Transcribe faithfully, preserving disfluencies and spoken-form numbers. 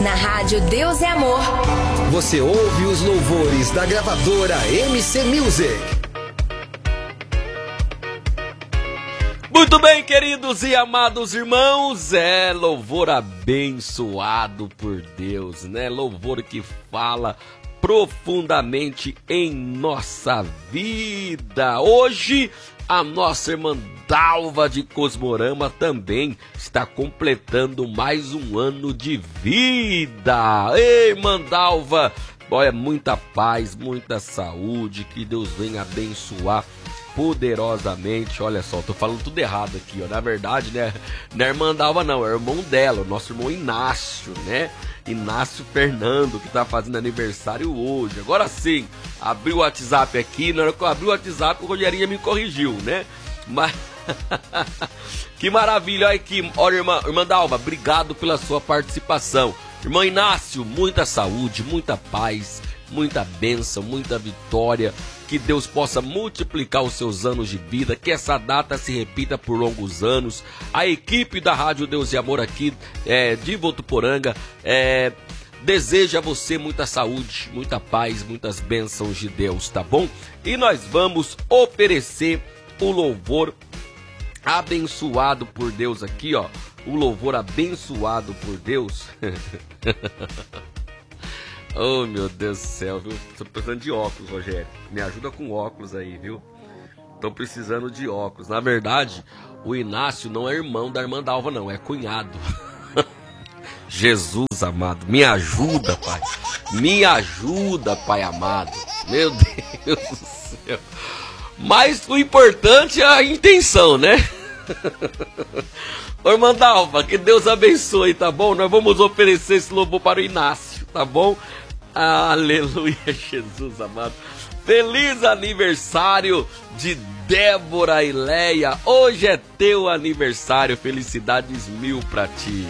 Na rádio Deus é Amor. Você ouve os louvores da gravadora M C Music. Muito bem, queridos e amados irmãos, é louvor abençoado por Deus, né? Louvor que fala profundamente em nossa vida. Hoje, a nossa irmã Dalva de Cosmorama também está completando mais um ano de vida. Ei, irmã Dalva, olha, muita paz, muita saúde, que Deus venha abençoar poderosamente. Olha só, tô falando tudo errado aqui, ó. Na verdade, né, não é a irmã Dalva não, é o irmão dela, o nosso irmão Inácio, né? Inácio Fernando, que tá fazendo aniversário hoje. Agora sim, abri o WhatsApp aqui, na hora que eu abri o WhatsApp, o Rogerinho me corrigiu, né? Mas que maravilha, olha aqui, olha, irmã, irmã Dalva, obrigado pela sua participação. Irmão Inácio, muita saúde, muita paz, muita bênção, muita vitória. Que Deus possa multiplicar os seus anos de vida, que essa data se repita por longos anos. A equipe da Rádio Deus e Amor aqui é, de Votuporanga é, deseja a você muita saúde, muita paz, muitas bênçãos de Deus, tá bom? E nós vamos oferecer o louvor abençoado por Deus aqui, ó. O louvor abençoado por Deus. Oh, meu Deus do céu, viu? Tô precisando de óculos, Rogério. Me ajuda com óculos aí, viu? Tô precisando de óculos. Na verdade, o Inácio não é irmão da irmã Dalva, não. É cunhado. Jesus amado, me ajuda, Pai. Me ajuda, Pai amado. Meu Deus do céu. Mas o importante é a intenção, né? Ô, irmã Dalva, que Deus abençoe, tá bom? Nós vamos oferecer esse louvor para o Inácio, tá bom? Aleluia, Jesus amado. Feliz aniversário de Débora e Leia. Hoje é teu aniversário. Felicidades mil pra ti.